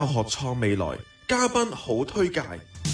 學創未來，嘉賓好推介。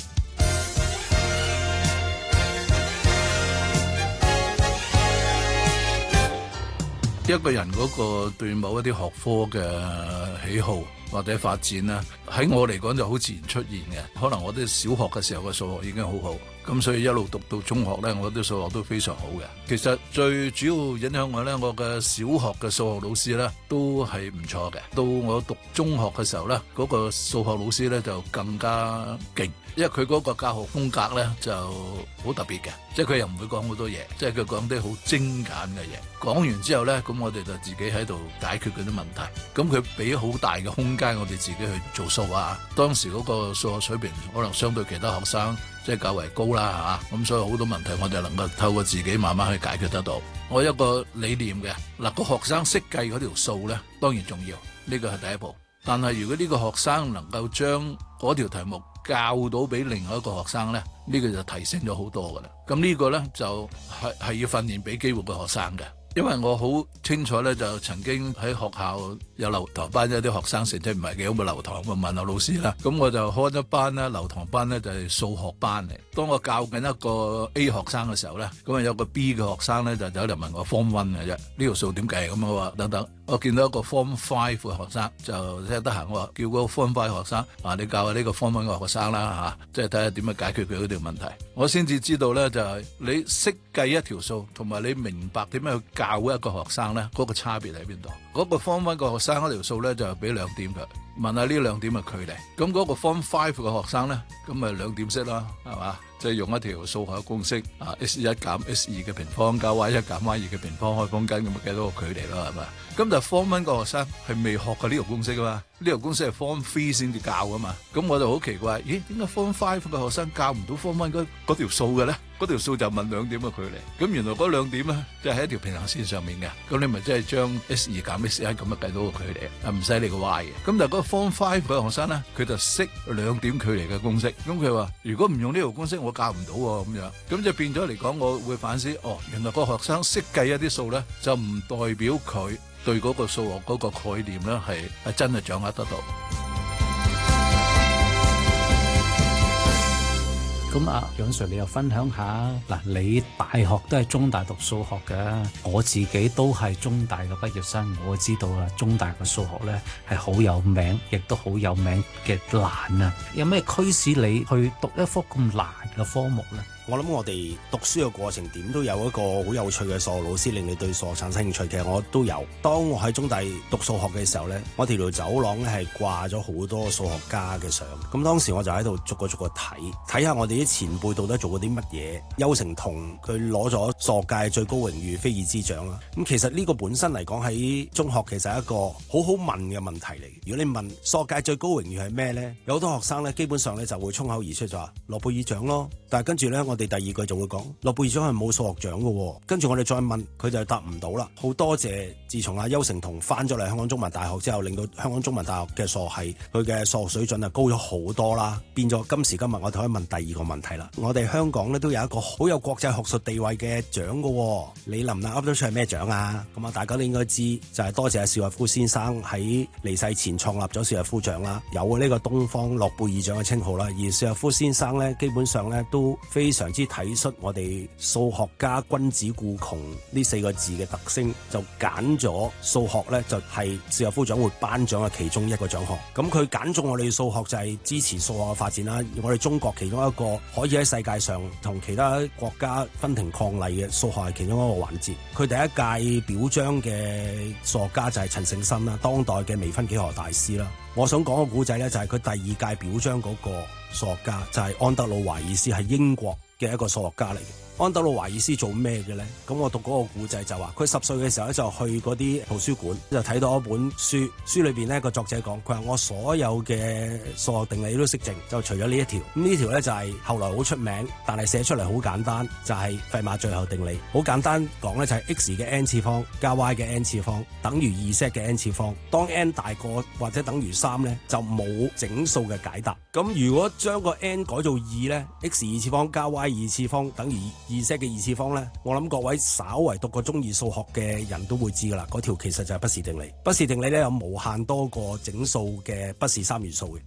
一個人嗰個對某一啲學科嘅喜好或者發展咧，喺我嚟講就好自然出現嘅。可能我哋小學嘅時候嘅數學已經好好，咁所以一路讀到中學咧，我啲數學都非常好嘅。其實最主要影響我咧，我嘅小學嘅數學老師咧都係唔錯嘅。到我讀中學嘅時候咧，嗰個數學老師咧就更加勁，因為佢嗰個教學風格咧就好特別嘅，即係佢又唔會講好多嘢，即係佢講啲好精簡嘅嘢。講完之後咧，咁我哋就自己喺度解決嗰啲問題。咁佢俾好大嘅空間我哋自己去做數啊。當時嗰個數學水平可能相對其他學生即係較為高啦嚇，咁所以好多問題我哋能夠透過自己慢慢去解決得到。我有一個理念嘅嗱，個學生識計嗰條數咧，當然重要，呢個係第一步。但係如果呢個學生能夠將嗰條題目教到俾另外一個學生咧，呢個就提升咗好多噶啦。咁呢個咧就係要訓練俾機會嘅學生嘅。因為我好清楚咧，就曾經喺學校有留堂班，有啲學生成績唔係幾好，咪留堂，咪問下老師啦。咁我就開一班咧，留堂班咧就係數學班嚟。當我教緊一個 A 學生嘅時候咧，咁啊有個 B 嘅學生咧就走嚟問我 Form 1嘅啫，呢條數點計咁我話等等。我見到一個 Form 5嘅學生就即係得閒，我話叫嗰個 Form 5學生你教下呢個 Form 1嘅學生啦嚇，即係睇下點樣解決佢嗰條問題。我先至知道咧，就係你識計一條數，同埋你明白點樣去教一個學生咧，嗰個差別喺邊度？嗰個 Form 1嘅學生嗰條數咧就俾2點佢，問下呢2點嘅距離。咁嗰個 Form 5嘅學生咧，咁咪2點式啦，係嘛？即係用一條數學公式，S1 減 S2 嘅平方加 Y1 減 Y2 嘅平方開方根，咁咪計到個距離咯，係嘛？咁但係 Form 1個學生係未學過呢條公式噶嘛？呢條公式係 Form 3先至教噶嘛？咁我就好奇怪，咦？點解 Form 5嘅學生教唔到 Form 1嗰條數嘅咧？嗰條數就問2點嘅距離，咁原來嗰2點咧，即係喺一條平行線上面嘅，咁你咪即係將 S2 減 S1 咁啊計到個距離，唔使理個 Y 嘅。咁但係嗰個 Form 5嘅學生咧，佢就識2點距離嘅公式，咁佢話如果唔用呢條公式，我教唔到喎，咁樣，咁就變咗嚟講，我會反思，原來個學生識計一啲數咧，就唔代表佢對嗰個數學嗰個概念咧係真係掌握得到。 咁楊 Sir 你又分享下嗱，你大學都係中大讀數學嘅，我自己都係中大嘅畢業生，我知道啦，中大嘅數學咧係好有名，亦都好有名嘅難啊！有咩驅使你去讀一科咁難嘅科目咧？ 我諗我哋讀書嘅過程點都有一個好有趣嘅數學老師令你對數學產生興趣。其實我都有。當我喺中大讀數學嘅時候呢，我條走廊咧係掛咗好多數學家嘅相。咁當時我就喺度逐個睇下我哋啲前輩到底做過啲乜嘢。邱成桐佢攞咗數學界最高榮譽菲爾茲獎啦。咁其實呢個本身嚟講喺中學其實係一個好好問嘅問題嚟。如果你問數學界最高榮譽係咩呢？有好多學生呢基本上呢就會衝口而出就話諾貝爾獎咯。但係跟住呢，我哋第二句就會講諾貝爾獎係冇數學獎嘅。跟住我哋再問佢就答唔到啦。好多謝自從邱成桐翻咗嚟香港中文大學之後，令到香港中文大學嘅數學系佢嘅數學水準高咗好多啦。變咗今時今日我哋可以問第二個問題啦。我哋香港咧都有一個好有國際學術地位嘅獎嘅，你能唔能噏得出係咩獎啊？咁啊，大家都應該知就係多謝邵逸夫先生喺離世前創立咗邵逸夫獎啦，有呢個東方諾貝爾獎嘅稱號啦。而邵逸夫先生咧基本上咧都非常之體恤我哋數學家君子固窮呢4個字嘅特徵，就揀咗數學咧就係邵逸夫獎會頒獎嘅其中一個獎項。咁佢揀中我哋數學就係支持數學嘅發展啦。我哋中國其中一個可以喺世界上同其他國家分庭抗禮嘅數學係其中一個環節。佢第一屆表彰嘅數學家就係陳勝新啦，當代嘅微分幾何大師啦。我想講個古仔咧就係佢第二屆表彰嗰個數學家就係安德魯懷爾斯，係英國嘅一個數學家嚟嘅。安德魯懷爾斯做咩嘅咧？咁我讀嗰個古仔就話，佢10歲嘅時候咧就去嗰啲圖書館，就睇到一本書，書裏邊咧個作者講，佢話我所有嘅數學定理都識淨，就除咗呢一條。咁呢條咧就係後來好出名，但係寫出嚟好簡單，就係費馬最後定理。好簡單講咧，就係 x 嘅 n 次方加 y 嘅 n 次方等於2z嘅 n 次方。當 n 大過或者等於3咧，就冇整數嘅解答。咁如果將個 n 改做2咧，x 2次方加 y 2次方等於 2Z 嘅二次方呢，我諗各位稍為讀過中二數學嘅人都會知噶啦，嗰條其實就係不是定理。不是定理呢，有無限多個整數嘅不是三元數嘅。